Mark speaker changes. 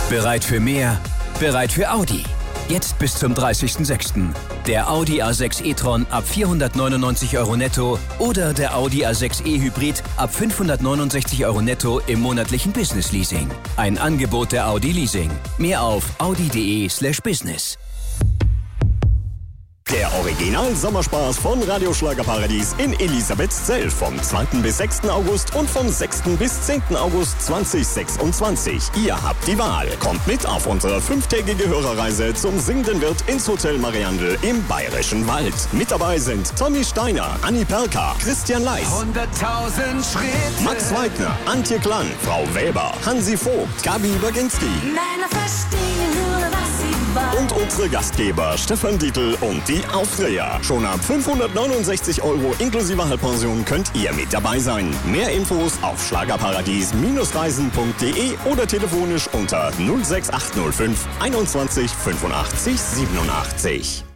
Speaker 1: Bereit für mehr? Bereit für Audi. Jetzt bis zum 30.06. Der Audi A6 e-tron ab 499 € netto oder der Audi A6 e-Hybrid ab 569 € netto im monatlichen Business-Leasing. Ein Angebot der Audi Leasing. Mehr auf audi.de/business.
Speaker 2: Der Original-Sommerspaß von Radio Schlagerparadies in Elisabethzell vom 2. bis 6. August und vom 6. bis 10. August 2026. Ihr habt die Wahl. Kommt mit auf unsere 5-tägige Hörerreise zum Singenden Wirt ins Hotel Mariandel im Bayerischen Wald. Mit dabei sind Tommy Steiner, Anni Perka, Christian Leis,
Speaker 3: 100.000 Schritte,
Speaker 2: Max Weidner, Antje Klann, Frau Weber, Hansi Vogt, Gabi Baginski.
Speaker 4: Männer verstehen nur, was sie wollen.
Speaker 2: Und unsere Gastgeber Stefan Dietl und die Aufdreher. Schon ab 569 € inklusive Halbpension könnt ihr mit dabei sein. Mehr Infos auf schlagerparadies-reisen.de oder telefonisch unter 06805 21 85 87.